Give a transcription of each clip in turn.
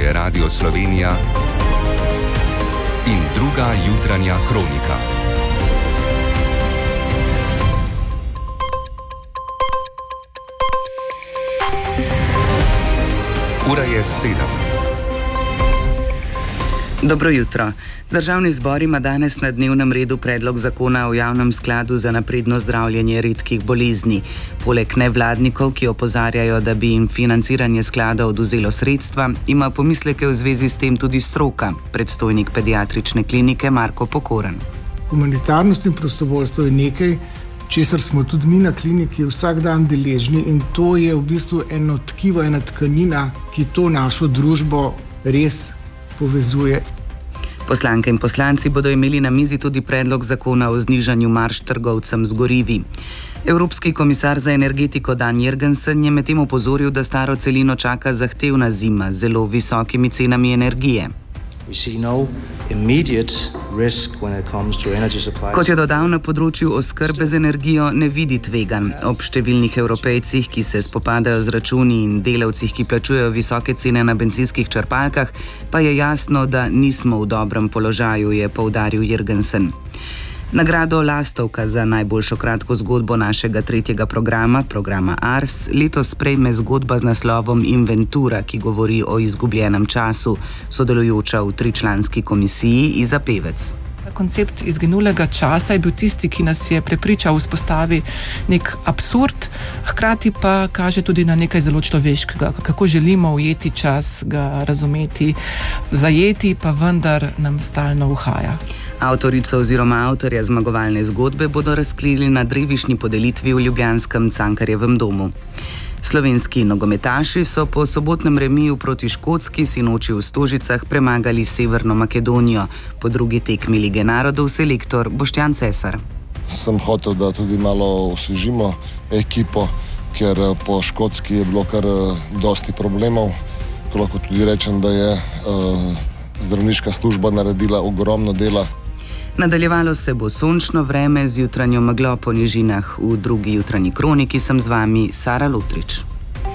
je Radio Slovenija in druga jutranja kronika. Ura je 7. Dobro jutro. Državni zbor ima danes na dnevnem redu predlog zakona o javnem skladu za napredno zdravljenje redkih bolezni. Poleg nevladnikov, ki opozarjajo, da bi jim financiranje sklada odvzelo sredstva, ima pomisleke v zvezi s tem tudi stroka, predstojnik pediatrične klinike Marko Pokoren. Humanitarnost in prostovoljstvo je nekaj, česar smo tudi mi na kliniki vsak dan deležni, in to je v bistvu eno tkivo, ena tkanina, ki to našo družbo res povezuje. Poslanke in poslanci bodo imeli na mizi tudi predlog zakona o znižanju marž trgovcem z gorivi. Evropski komisar za energetiko Dan Jørgensen je medtem opozoril, da staro celino čaka zahtevna zima z zelo visokimi cenami energije. Kot je dodal, na področju oskrbe z energijo ne vidi tveganj. Ob številnih Evropejcih, ki se spopadajo z računi, in delavcih, ki plačujejo visoke cene na bencinskih črpalkah, pa je jasno, da nismo v dobrem položaju, je poudaril Jørgensen. Nagrado Lastovka za najboljšo kratko zgodbo našega tretjega programa Ars, letos prejme zgodba z naslovom Inventura, ki govori o izgubljenem času, sodelujoča v tričlanski komisiji Iza Pevec. Koncept izginulega časa je bil tisti, ki nas je prepričal vzpostavi nek absurd, hkrati pa kaže tudi na nekaj zelo človeškega, kako želimo ujeti čas, ga razumeti, zajeti, pa vendar nam stalno uhaja. Avtorico oziroma avtorja zmagovalne zgodbe bodo razkrili na drevišnji podelitvi v ljubljanskem Cankarjevem domu. Slovenski nogometaši so po sobotnem remiju proti Škotski sinoči v Stožicah premagali Severno Makedonijo. Po drugi tekmi Lige narodov selektor Boštjan Cesar. Sem hotel, da tudi malo osvežimo ekipo, ker po Škotski je bilo kar dosti problemov. Lahko tudi rečem, da je zdravniška služba naredila ogromno dela. Nadaljevalo se bo sončno vreme z jutranjo meglo po nižinah. V drugi jutranji kroniki sem z vami Sara Lutrič.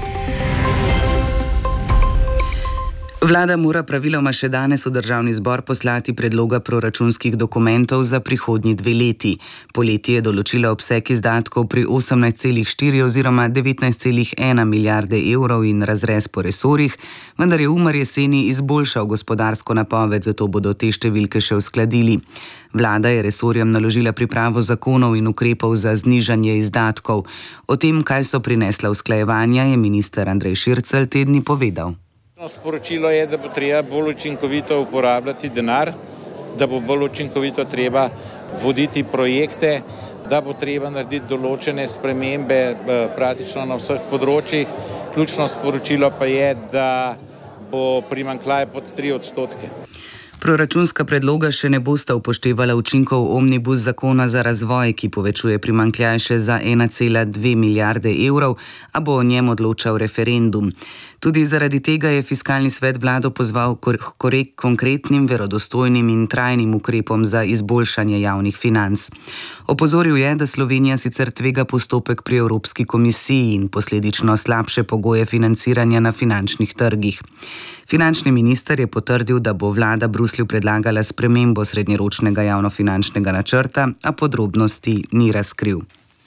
Vlada mora praviloma še danes v državni zbor poslati predloga proračunskih dokumentov za prihodnji 2 leti. Poleti je določila obseg izdatkov pri 18,4 oziroma 19,1 milijarde evrov in razrez po resorjih, vendar je Umar jeseni izboljšal gospodarsko napoved, zato bodo te številke še uskladili. Vlada je resorjem naložila pripravo zakonov in ukrepov za znižanje izdatkov. O tem, kaj so prinesla usklajevanja, je minister Andrej Šircelj te dni povedal. Sporočilo je, da bo treba bolj učinkovito uporabljati denar, da bo bolj učinkovito treba voditi projekte, da bo treba narediti določene spremembe praktično na vseh področjih. Ključno sporočilo pa je, da bo primanjkljaj pod 3%. Proračunska predloga še ne bosta upoštevala učinkov omnibus zakona za razvoj, ki povečuje primanjkljaj še za 1,2 milijarde evrov, a bo o njem odločal referendum. Tudi zaradi tega je Fiskalni svet vlado pozval k konkretnim, verodostojnim in trajnim ukrepom za izboljšanje javnih financ. Opozoril je, da Slovenija sicer tvega postopek pri Evropski komisiji in posledično slabše pogoje financiranja na finančnih trgih. Finančni minister je potrdil, da bo vlada Bruslju predlagala spremembo srednjeročnega javnofinančnega načrta, a podrobnosti ni razkril.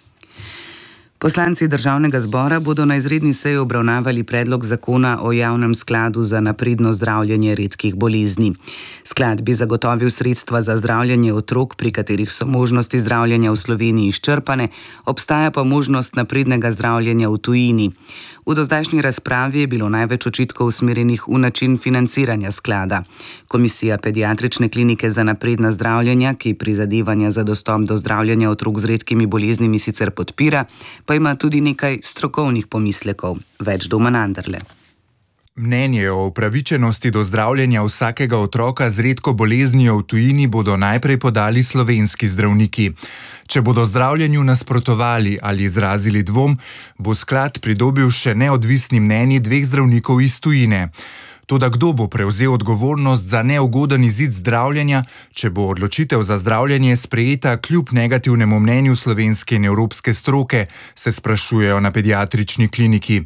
Poslanci državnega zbora bodo na izredni seji obravnavali predlog zakona o javnem skladu za napredno zdravljenje redkih bolezni. Sklad bi zagotovil sredstva za zdravljenje otrok, pri katerih so možnosti zdravljenja v Sloveniji izčrpane, obstaja pa možnost naprednega zdravljenja v tujini. V dozdajšnji razpravi je bilo največ očitkov usmerjenih v način financiranja sklada. Komisija pediatrične klinike za napredna zdravljenja, ki prizadevanja za dostop do zdravljenja otrok z redkimi boleznimi sicer podpira, pa ima tudi nekaj strokovnih pomislekov. Več Domen Anderle. Mnenje o upravičenosti do zdravljenja vsakega otroka z redko boleznijo v tujini bodo najprej podali slovenski zdravniki. Če bodo zdravljenju nasprotovali ali izrazili dvom, bo sklad pridobil še neodvisni mnenji 2 zdravnikov iz tujine. Toda kdo bo prevzel odgovornost za neugoden izid zdravljenja, če bo odločitev za zdravljenje sprejeta kljub negativnemu mnenju slovenske in evropske stroke, se sprašujejo na pediatrični kliniki.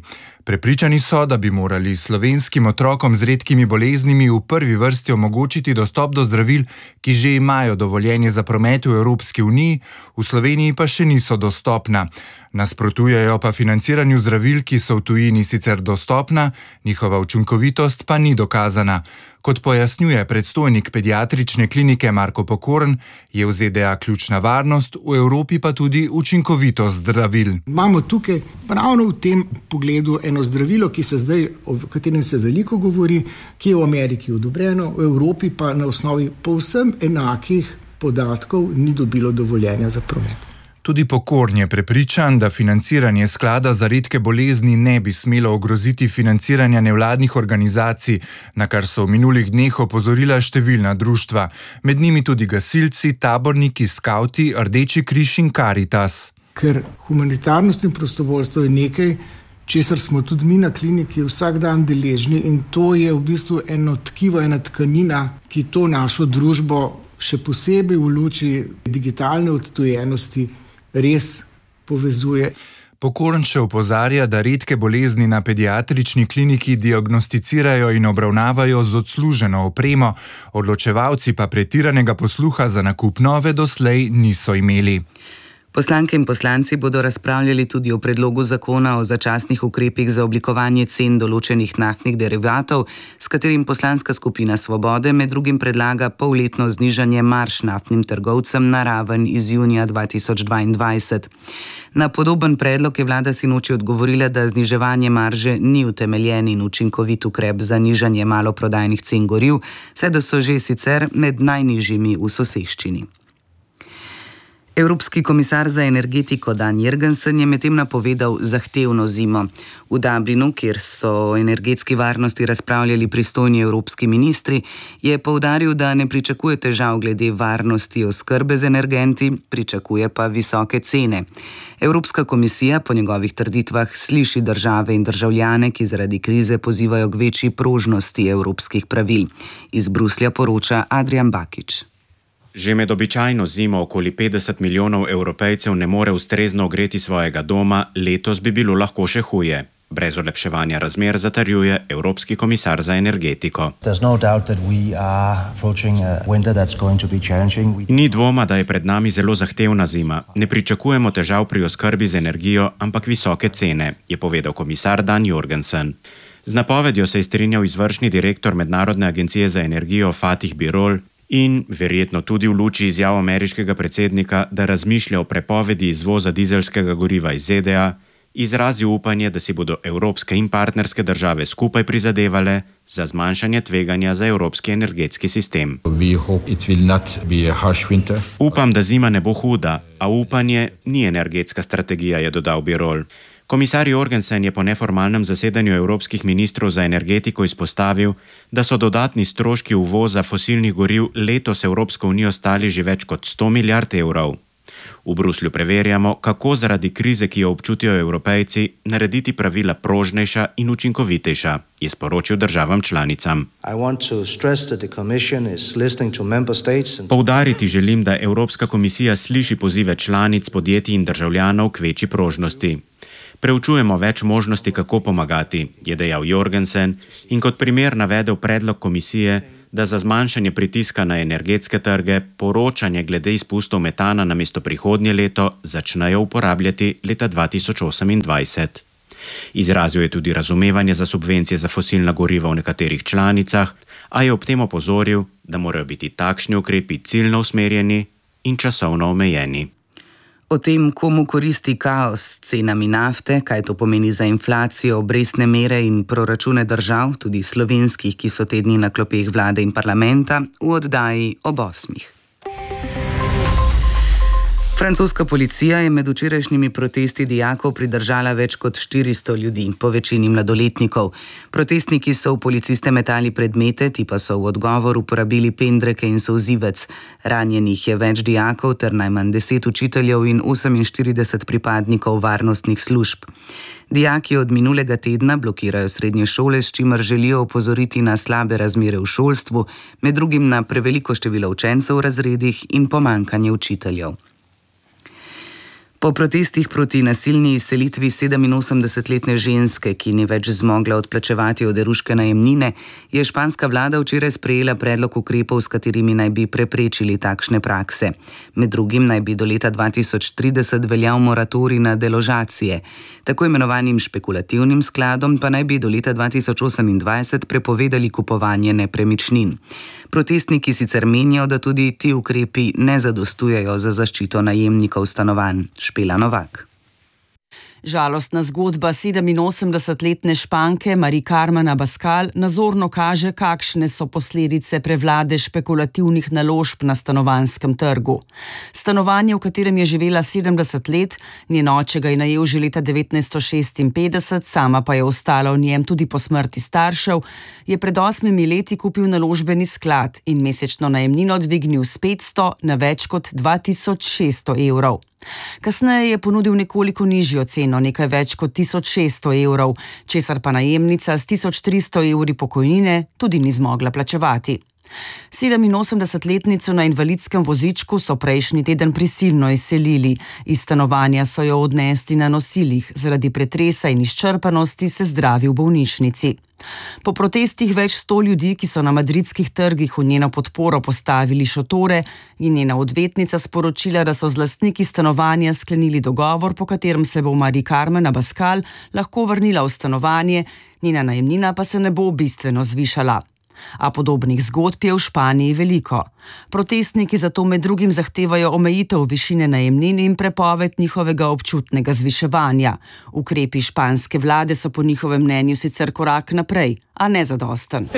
Prepričani so, da bi morali slovenskim otrokom z redkimi boleznimi v prvi vrsti omogočiti dostop do zdravil, ki že imajo dovoljenje za promet v Evropski uniji, v Sloveniji pa še niso dostopna. Nasprotujejo pa financiranju zdravil, ki so v tujini sicer dostopna, njihova učinkovitost pa ni dokazana. Kot pojasnjuje predstojnik pediatrične klinike Marko Pokorn, je v ZDA ključna varnost, v Evropi pa tudi učinkovitost zdravil. Imamo tukaj ravno v tem pogledu eno zdravilo, o katerem se veliko govori, ki je v Ameriki odobreno, v Evropi pa na osnovi povsem enakih podatkov ni dobilo dovoljenja za promet. Tudi Pokorn je prepričan, da financiranje sklada za redke bolezni ne bi smelo ogroziti financiranja nevladnih organizacij, na kar so v minulih dneh opozorila številna društva, med njimi tudi gasilci, taborniki, skavti, Rdeči križ in Karitas. Ker humanitarnost in prostovoljstvo je nekaj, česar smo tudi mi na kliniki vsak dan deležni, in to je v bistvu eno tkivo, ena tkanina, ki to našo družbo še posebej v luči digitalne odtujenosti res povezuje. Pokorn še opozarja, da redke bolezni na pediatrični kliniki diagnosticirajo in obravnavajo z odsluženo opremo, odločevalci pa pretiranega posluha za nakup nove doslej niso imeli. Poslanke in poslanci bodo razpravljali tudi o predlogu zakona o začasnih ukrepih za oblikovanje cen določenih naftnih derivatov, s katerim poslanska skupina Svobode med drugim predlaga polletno znižanje marž naftnim trgovcem na raven iz junija 2022. Na podoben predlog je vlada sinoči odgovorila, da zniževanje marže ni utemeljen in učinkovit ukrep za nižanje maloprodajnih cen goriv, saj da so že sicer med najnižjimi v soseščini. Evropski komisar za energetiko Dan Jørgensen je medtem napovedal zahtevno zimo. V Dublinu, kjer so o energetski varnosti razpravljali pristojni evropski ministri, je poudaril, da ne pričakuje težav glede varnosti oskrbe z energenti, pričakuje pa visoke cene. Evropska komisija po njegovih trditvah sliši države in državljane, ki zaradi krize pozivajo k večji prožnosti evropskih pravil. Iz Bruslja poroča Adrian Bakič. Že med običajno zimo okoli 50 milijonov Evropejcev ne more ustrezno ogreti svojega doma, letos bi bilo lahko še huje. Brez olepševanja razmer zatrjuje Evropski komisar za energetiko. Ni dvoma, da je pred nami zelo zahtevna zima. Ne pričakujemo težav pri oskrbi z energijo, ampak visoke cene, je povedal komisar Dan Jørgensen. Z napovedjo se je strinjal izvršni direktor Mednarodne agencije za energijo Fatih Birol, in verjetno tudi v luči izjav ameriškega predsednika, da razmišlja o prepovedi izvoza dizelskega goriva iz ZDA, izrazil upanje, da si bodo evropske in partnerske države skupaj prizadevale za zmanjšanje tveganja za evropski energetski sistem. Upam, da zima ne bo huda, a upanje ni energetska strategija, je dodal Birol. Komisar Jørgensen je po neformalnem zasedanju evropskih ministrov za energetiko izpostavil, da so dodatni stroški uvoza fosilnih goriv letos Evropsko unijo stali že več kot 100 milijard evrov. V Bruslju preverjamo, kako zaradi krize, ki jo občutijo Evropejci, narediti pravila prožnejša in učinkovitejša, je sporočil državam članicam. Poudariti želim, da Evropska komisija sliši pozive članic, podjetij in državljanov k večji prožnosti. Preučujemo več možnosti, kako pomagati, je dejal Jørgensen in kot primer navedel predlog komisije, da za zmanjšanje pritiska na energetske trge poročanje glede izpustov metana namesto prihodnje leto začnejo uporabljati leta 2028. Izrazil je tudi razumevanje za subvencije za fosilna goriva v nekaterih članicah, a je ob tem opozoril, da morajo biti takšni ukrepi ciljno usmerjeni in časovno omejeni. O tem, komu koristi kaos s cenami nafte, kaj to pomeni za inflacijo, obrestne mere in proračune držav, tudi slovenskih, ki so te dni na klopeh vlade in parlamenta, v oddaji ob 8. Francoska policija je med včerajšnjimi protesti dijakov pridržala več kot 400 ljudi, po večini mladoletnikov. Protestniki so v policiste metali predmete, ti pa so v odgovor uporabili pendreke in solzivec. Ranjenih je več dijakov ter najmanj 10 učiteljev in 48 pripadnikov varnostnih služb. Dijaki od minulega tedna blokirajo srednje šole, s čimer želijo opozoriti na slabe razmere v šolstvu, med drugim na preveliko število učencev v razredih in pomanjkanje učiteljev. Po protestih proti nasilni izselitvi 87-letne ženske, ki ni več zmogla odplačevati oderuške najemnine, je španska vlada včeraj sprejela predlog ukrepov, s katerimi naj bi preprečili takšne prakse. Med drugim naj bi do leta 2030 veljal moratorij na deložacije. Tako imenovanim špekulativnim skladom pa naj bi do leta 2028 prepovedali kupovanje nepremičnin. Protestniki sicer menijo, da tudi ti ukrepi ne zadostujejo za zaščito najemnikov stanovanj. Špela Novak. Žalostna zgodba 87-letne Španke Mari Carmen Abascal nazorno kaže, kakšne so posledice prevlade špekulativnih naložb na stanovanjskem trgu. Stanovanje, v katerem je živela 70 let, njen oče ga je najel že leta 1956, sama pa je ostala v njem tudi po smrti staršev, je pred 8 leti kupil naložbeni sklad in mesečno najemnino dvignil s 500 na več kot 2600 evrov. Kasneje je ponudil nekoliko nižjo ceno, nekaj več kot 1600 evrov, česar pa najemnica s 1300 evri pokojnine tudi ni zmogla plačevati. 87-letnico na invalidskem vozičku so prejšnji teden prisilno izselili. Iz stanovanja so jo odnesli na nosilih, zaradi pretresa in izčrpanosti se zdravi v bolnišnici. Po protestih več 100 ljudi, ki so na madridskih trgih v njeno podporo postavili šotore, je njena odvetnica sporočila, da so z lastniki stanovanja sklenili dogovor, po katerem se bo Mari Carmen Abascal lahko vrnila v stanovanje, njena najemnina pa se ne bo bistveno zvišala. A podobnih zgodb je v Španiji veliko. Protestniki zato med drugim zahtevajo omejitev višine najemnin in prepoved njihovega občutnega zviševanja. Ukrepi španske vlade so po njihovem mnenju sicer korak naprej, a ne zadosten.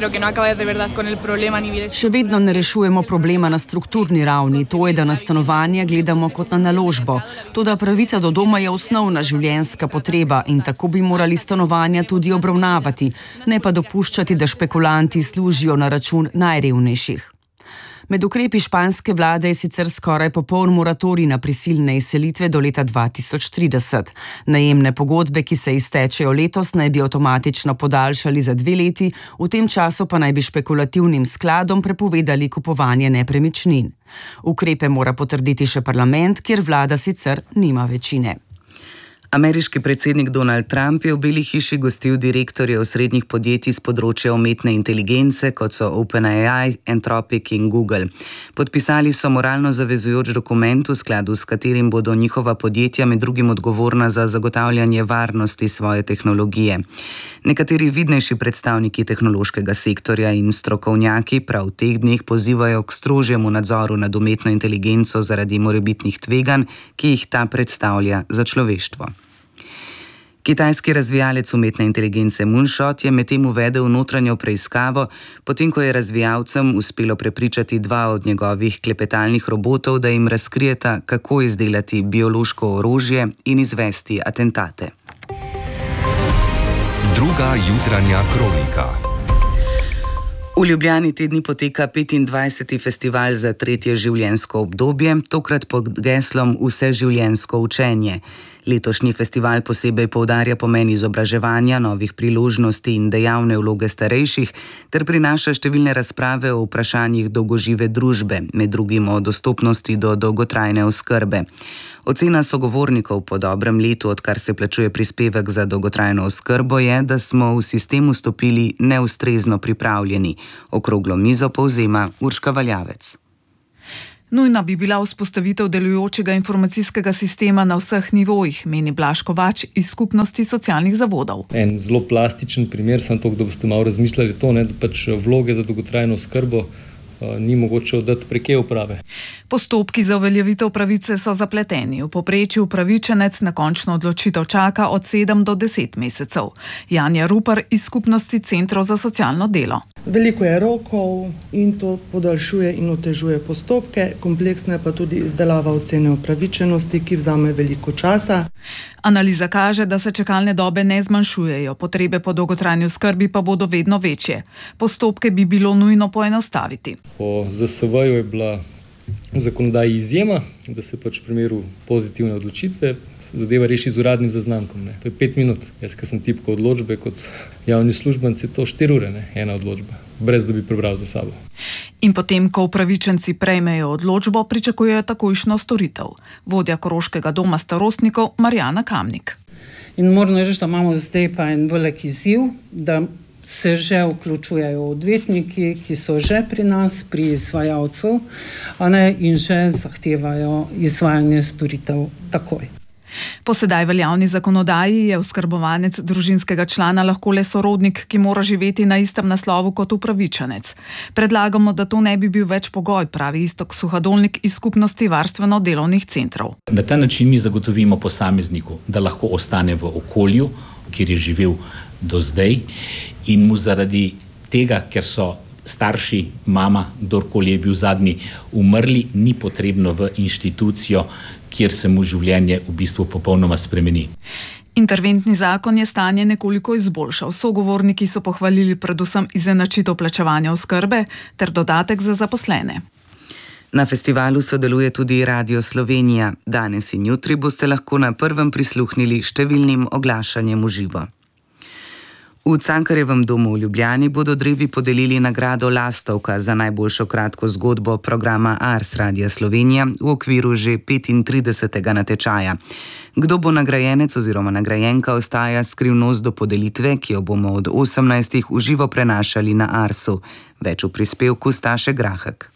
Še vedno ne rešujemo problema na strukturni ravni, to je, da na stanovanje gledamo kot na naložbo. Toda pravica do doma je osnovna življenjska potreba in tako bi morali stanovanja tudi obravnavati, ne pa dopuščati, da špekulanti služijo na račun najrevnejših. Med ukrepi španske vlade je sicer skoraj popoln moratorij na prisilne izselitve do leta 2030. Najemne pogodbe, ki se iztečejo letos, naj bi avtomatično podaljšali za 2 leti, v tem času pa naj bi špekulativnim skladom prepovedali kupovanje nepremičnin. Ukrepe mora potrditi še parlament, kjer vlada sicer nima večine. Ameriški predsednik Donald Trump je v Beli hiši gostil direktorje osrednjih podjetij z področja umetne inteligence, kot so OpenAI, Anthropic in Google. Podpisali so moralno zavezujoč dokument, v skladu s katerim bodo njihova podjetja med drugim odgovorna za zagotavljanje varnosti svoje tehnologije. Nekateri vidnejši predstavniki tehnološkega sektorja in strokovnjaki prav v teh dneh pozivajo k strožjemu nadzoru nad umetno inteligenco zaradi morebitnih tveganj, ki jih ta predstavlja za človeštvo. Kitajski razvijalec umetne inteligence Moonshot je medtem uvedel notranjo preiskavo, potem ko je razvijalcem uspelo prepričati 2 od njegovih klepetalnih robotov, da jim razkrijeta, kako izdelati biološko orožje in izvesti atentate. Druga jutranja kronika. V Ljubljani te dni poteka 25. festival za tretje življenjsko obdobje, tokrat pod geslom Vseživljenjsko učenje. Letošnji festival posebej poudarja pomen izobraževanja, novih priložnosti in dejavne vloge starejših ter prinaša številne razprave o vprašanjih dolgožive družbe, med drugim o dostopnosti do dolgotrajne oskrbe. Ocena sogovornikov po dobrem letu, odkar se plačuje prispevek za dolgotrajno oskrbo, je, da smo v sistem vstopili neustrezno pripravljeni. Okroglo mizo povzema Urška Valjavec. Nujna bi bila vzpostavitev delujočega informacijskega sistema na vseh nivojih, meni Blaž Kovač iz skupnosti socialnih zavodov. En zelo plastičen primer, samo to, da boste malo razmišljali to, da pač vloge za dolgotrajno oskrbo ni mogoče oddati prek e-uprave. Postopki za uveljavitev pravice so zapleteni. V povprečju upravičenec na končno odločitev čaka od 7 do 10 mesecev. Janja Rupar iz skupnosti Centrov za socialno delo. Veliko je rokov in to podaljšuje in otežuje postopke, kompleksna je pa tudi izdelava ocene upravičenosti, ki vzame veliko časa. Analiza kaže, da se čakalne dobe ne zmanjšujejo, potrebe po dolgotrajni oskrbi pa bodo vedno večje. Postopke bi bilo nujno poenostaviti. Po ZSV-ju je bila v zakonodaji izjema, da se pač v primeru pozitivne odločitve zadeva reši z uradnim zaznamkom. Ne. To je 5 minut. Jaz, ki sem tipkal odločbe kot javni uslužbenci, to 4 ure, ne, ena odločba, brez da bi prebral za sabo. In potem, ko upravičenci prejmejo odločbo, pričakujejo takojšnjo storitev. Vodja Koroškega doma starostnikov Marjana Kamnik. In moram reči, da imamo zdaj pa en velik izziv, da se že vključujejo odvetniki, ki so že pri nas, pri izvajalcu, in že zahtevajo izvajanje storitev takoj. Po sedaj veljavni zakonodaji je oskrbovanec družinskega člana lahko le sorodnik, ki mora živeti na istem naslovu kot upravičenec. Predlagamo, da to ne bi bil več pogoj, pravi Iztok Suhadolnik iz skupnosti varstveno-delovnih centrov. Na ta način mi zagotovimo posamezniku, da lahko ostane v okolju, kjer je živel do zdaj, in mu zaradi tega, ker so starši, mama, kdorkoli je bil zadnji umrli, ni potrebno v inštitucijo, kjer se mu življenje v bistvu popolnoma spremeni. Interventni zakon je stanje nekoliko izboljšal. Sogovorniki so pohvalili predvsem izenačitev plačevanja oskrbe ter dodatek za zaposlene. Na festivalu sodeluje tudi Radio Slovenija. Danes in jutri boste lahko na prvem prisluhnili številnim oglašanjem v živo. V Cankarjevem domu v Ljubljani bodo drevi podelili nagrado Lastovka za najboljšo kratko zgodbo programa Ars Radia Slovenija v okviru že 35. natečaja. Kdo bo nagrajenec oziroma nagrajenka, ostaja skrivnost do podelitve, ki jo bomo od 18. v živo prenašali na Arsu. Več v prispevku Staše Grahek.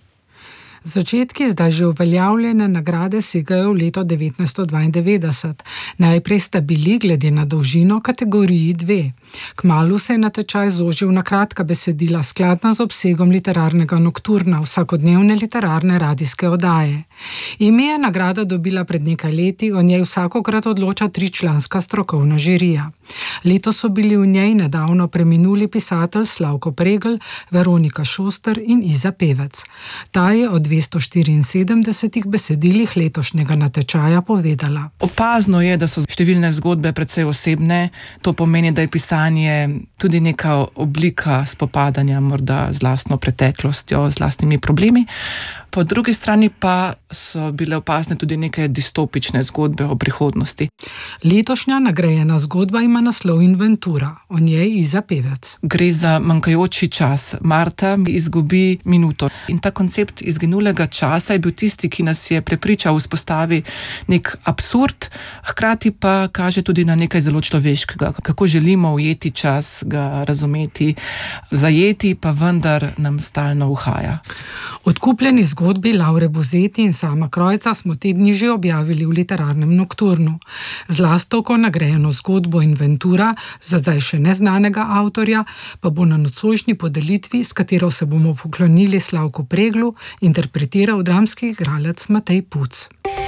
Začetki zdaj že uveljavljene nagrade segajo v leto 1992. Najprej sta bili glede na dolžino kategoriji 2. Kmalu se je natečaj zožil na kratka besedila skladna z obsegom literarnega nokturna, vsakodnevne literarne radijske oddaje. Ime je nagrada dobila pred nekaj leti, o njej vsakokrat odloča 3-članska strokovna žirija. Letos so bili v njej nedavno preminuli pisatelj Slavko Pregl, Veronika Šoster in Iza Pevec. Ta je od 274 besedilih letošnjega natečaja povedala. Opazno je, da so številne zgodbe precej osebne. To pomeni, da je pisanje tudi neka oblika spopadanja morda z lastno preteklostjo, z lastnimi problemi. Po drugi strani pa so bile opazne tudi neke distopične zgodbe o prihodnosti. Letošnja nagrajena zgodba ima naslov Inventura, o njej Iza Pevec. Gre za manjkajoči čas. Marta izgubi minuto. In ta koncept izginulega časa je bil tisti, ki nas je prepričal vzpostavi nek absurd, hkrati pa kaže tudi na nekaj zelo človeškega, kako želimo ujeti čas, ga razumeti, zajeti, pa vendar nam stalno uhaja. Odkupljeni zgodbi Laure Buzeti in Sama Krojca smo te dni že objavili v literarnem nokturnu. Z Lastovko nagrajeno zgodbo Inventura, za zdaj še neznanega avtorja, pa bo na nocojšnji podelitvi, s katero se bomo poklonili Slavku Preglu, interpretiral dramski igralec Matej Puc.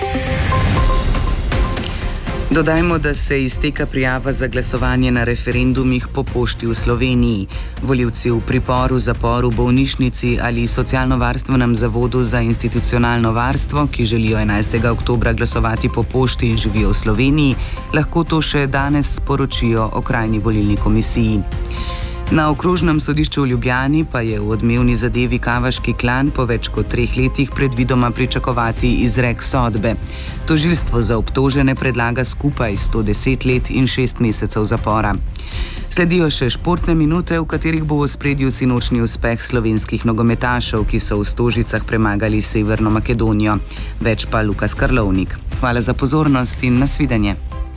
Dodajmo, da se izteka prijava za glasovanje na referendumih po pošti v Sloveniji. Volivci v priporu, zaporu, bolnišnici ali socialno-varstvenem zavodu za institucionalno varstvo, ki želijo 11. oktobra glasovati po pošti in živijo v Sloveniji, lahko to še danes sporočijo okrajni volilni komisiji. Na okrožnem sodišču v Ljubljani pa je v odmevni zadevi Kavaški klan po več kot 3 letih predvidoma pričakovati izrek sodbe. Tožilstvo za obtožene predlaga skupaj 110 let in 6 mesecev zapora. Sledijo še športne minute, v katerih bo v ospredju sinočni uspeh slovenskih nogometašev, ki so v Stožicah premagali Severno Makedonijo. Več pa Lukas Karlovnik. Hvala za pozornost in nasvidenje.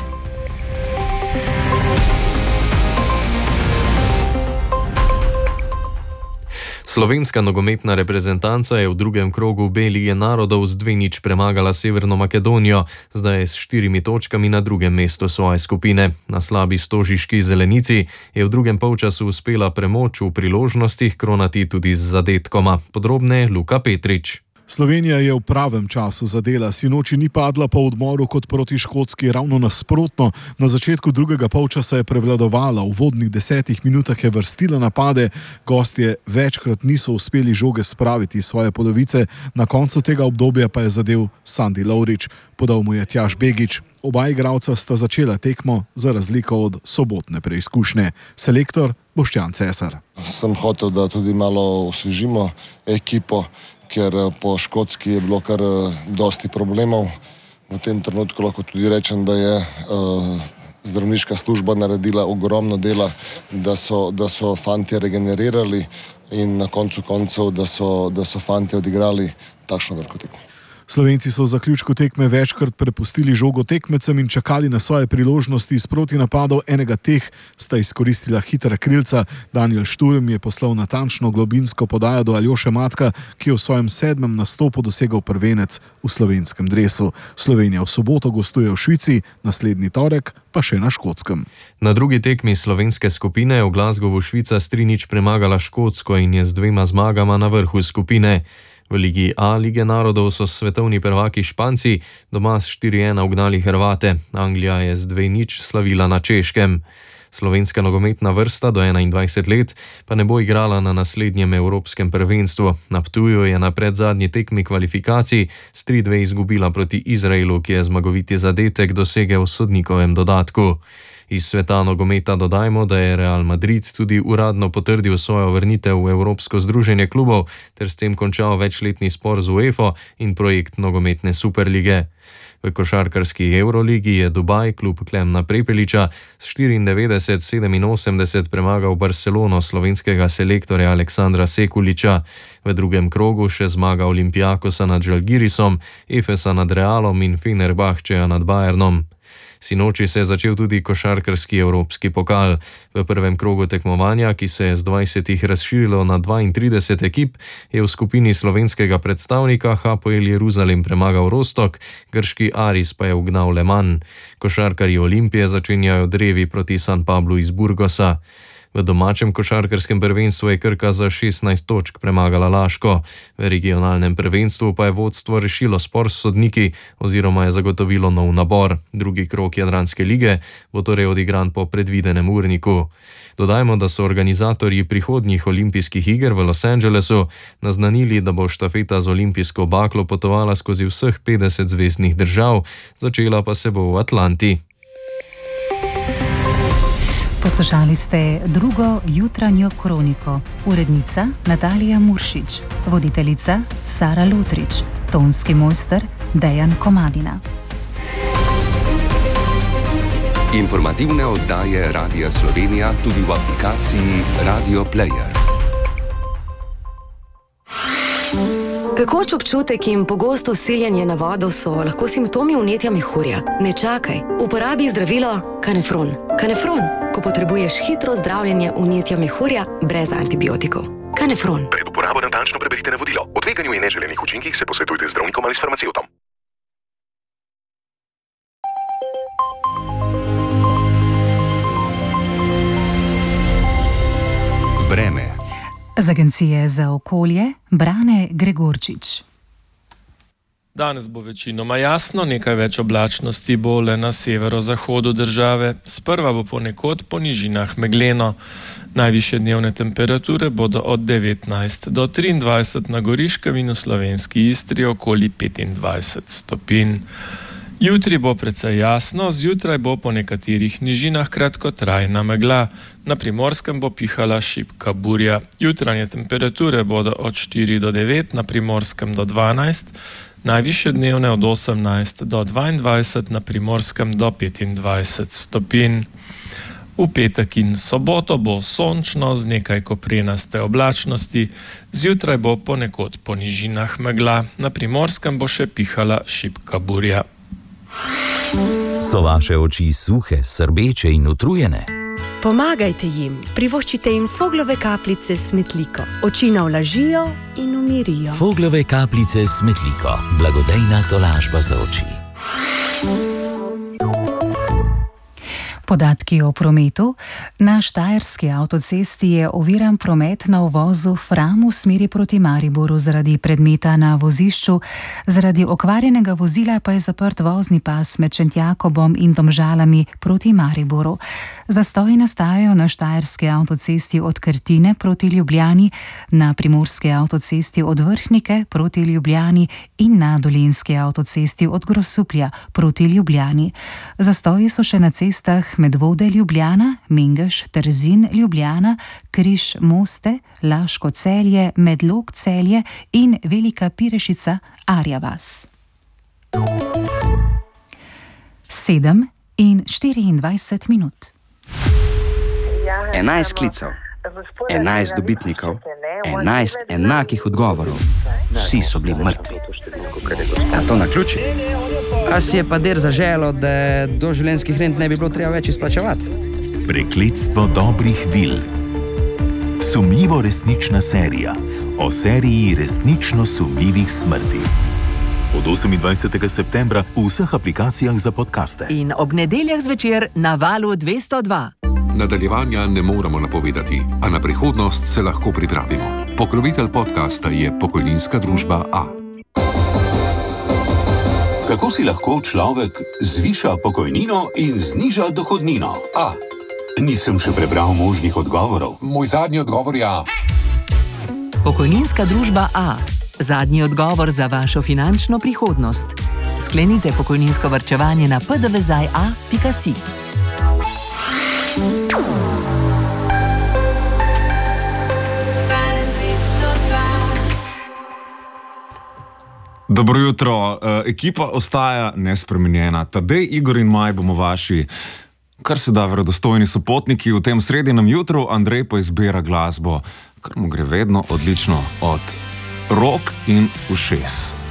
Slovenska nogometna reprezentanca je v drugem krogu B lige narodov z 2:0 premagala Severno Makedonijo, zdaj je s 4 točkami na drugem mestu svoje skupine. Na slabi stožiški zelenici je v drugem polčasu uspela premoč v priložnostih kronati tudi z zadetkoma. Podrobneje Luka Petrič. Slovenija je v pravem času zadela, sinoči ni padla po odmoru kot proti Škotski, ravno nasprotno. Na začetku drugega polčasa je prevladovala, v uvodnih 10 minutah je vrstila napade, gostje večkrat niso uspeli žoge spraviti iz svoje polovice, na koncu tega obdobja pa je zadel Sandi Lovrič, podal mu je Tjaž Begič. Oba igralca sta začela tekmo za razliko od sobotne preizkušnje. Selektor Boštjan Cesar. Sem hotel, da tudi malo osvežimo ekipo, ker po Škotski je bilo kar dosti problemov. v tem trenutku lahko tudi rečem, da je zdravniška služba naredila ogromno dela, da so fantje regenerirali in na koncu koncev, da so fantje odigrali takšno veliko tekmo. Slovenci so v zaključku tekme večkrat prepustili žogo tekmecem in čakali na svoje priložnosti iz protinapadov. Enega teh sta izkoristila hitra krilca. Daniel Šturm je poslal natančno globinsko podajo do Aljoše Matka, ki je v svojem 7. nastopu dosegel prvenec v slovenskem dresu. Slovenija v soboto gostuje v Švici, naslednji torek pa še na Škotskem. Na drugi tekmi slovenske skupine je v Glasgowu Švica s 3:0 premagala Škotsko in je z 2 zmagama na vrhu skupine. V Ligi A Lige narodov so svetovni prvaki Španci doma s 4:1 ugnali Hrvate. Anglija je z 2:0 slavila na Češkem. Slovenska nogometna vrsta do 21 let pa ne bo igrala na naslednjem evropskem prvenstvu. Na Ptuju je na predzadnji tekmi kvalifikacij s 3:2 izgubila proti Izraelu, ki je zmagoviti zadetek dosegel v sodnikovem dodatku. Iz sveta nogometa dodajmo, da je Real Madrid tudi uradno potrdil svojo vrnitev v Evropsko združenje klubov ter s tem končal večletni spor z UEFA in projekt nogometne superlige. V košarkarski Euroligi je Dubaj klub Klemna Prepeliča s 94-87 premagal Barcelono slovenskega selektorja Aleksandra Sekuliča. V drugem krogu še zmaga Olympiakosa nad Žalgirisom, Efesa nad Realom in Fenerbahčeja nad Bayernom. Sinoči se je začel tudi košarkarski evropski pokal. V prvem krogu tekmovanja, ki se je z 20 razširilo na 32 ekip, je v skupini slovenskega predstavnika Hapoel Jeruzalem premagal Rostok, grški Aris pa je ugnal Le Mans. Košarkarji Olimpije začenjajo drevi proti San Pablu iz Burgosa. V domačem košarkarskem prvenstvu je Krka za 16 točk premagala Laško. V regionalnem prvenstvu pa je vodstvo rešilo spor s sodniki oziroma je zagotovilo nov nabor. Drugi krog Jadranske lige bo torej odigran po predvidenem urniku. Dodajmo, da so organizatorji prihodnjih olimpijskih iger v Los Angelesu naznanili, da bo štafeta z olimpijsko baklo potovala skozi vseh 50 zveznih držav, začela pa se bo v Atlanti. Poslušali ste drugo jutranjo kroniko. Urednica Natalija Muršič, voditeljica Sara Lutrič, tonski mojster Dejan Komadina. Informativne oddaje Radia Slovenija tudi v aplikaciji Radio Player. Pekoč občutek in pogosto siljenje na vodo so lahko simptomi vnetja mehurja. Ne čakaj, uporabi zdravilo Kanefron. Kanefron, ko potrebuješ hitro zdravljenje vnetja mehurja brez antibiotikov. Kanefron. Pred uporabo natančno preberite navodilo. O tveganju in neželenih učinkih se posvetujte z zdravnikom ali s farmacevtom. Vreme. Z Agencije za okolje Brane Gregorčič. Danes bo večinoma jasno, nekaj več oblačnosti bo le na severozahodu države. Sprva bo ponekod po nižinah megleno. Najvišje dnevne temperature bodo od 19 do 23 na Goriškem in v slovenski Istri okoli 25 stopinj. Jutri bo precej jasno, zjutraj bo po nekaterih nižinah kratkotrajna megla. Na Primorskem bo pihala šibka burja. Jutranje temperature bodo od 4 do 9, na Primorskem do 12, najvišje dnevne od 18 do 22, na Primorskem do 25 stopinj. V petek in soboto bo sončno z nekaj koprenaste oblačnosti, zjutraj bo ponekod po nižinah megla. Na Primorskem bo še pihala šibka burja. So vaše oči suhe, srbeče in utrujene? Pomagajte jim, privoščite jim Foglove kapljice s Metliko. Oči navlažijo in umirijo. Foglove kapljice s Metliko. Blagodejna tolažba za oči. Podatki o prometu. Na Štajerski avtocesti je oviran promet na uvozu Fram v smeri proti Mariboru zaradi predmeta na vozišču. Zaradi okvarjenega vozila pa je zaprt vozni pas med Šentjakobom in Domžalami proti Mariboru. Zastoji nastajajo na Štajerski avtocesti od Krtine proti Ljubljani, na Primorski avtocesti od Vrhnike proti Ljubljani in na Dolenjski avtocesti od Grosuplja proti Ljubljani. Zastoji so še na cestah Medvode Ljubljana, Mengeš, Trzin Ljubljana, Križ Moste, Laško Celje, Medlog Celje in Velika Pirešica Arja vas. 7:24 minut. 11 klicev, 11 dobitnikov, 11 enakih odgovorov. Vsi so bili mrtvi. A to na ključi? A si je pa der zaželo, da do življenjskih rent ne bi bilo treba več izplačevati? Prekletstvo dobrih vil. Sumljivo resnična serija o seriji resnično sumljivih smrti. Od 28. septembra v vseh aplikacijah za podcaste. In ob nedeljah zvečer na Valu 202. Nadaljevanja ne moremo napovedati, a na prihodnost se lahko pripravimo. Pokrovitelj podcasta je pokojninska družba A. Kako si lahko človek zviša pokojnino in zniža dohodnino? A. Nisem še prebral možnih odgovorov. Moj zadnji odgovor je A. Pokojninska družba A. Zadnji odgovor za vašo finančno prihodnost. Sklenite pokojninsko varčevanje na pdvzaj.a.si. Dobro jutro. Ekipa ostaja nespremenjena. Tadej, Igor in Maj bomo vaši kar se da verodostojni sopotniki v tem sredinem jutru. Andrej pa izbira glasbo, kar mu gre vedno odlično od rok in ušes.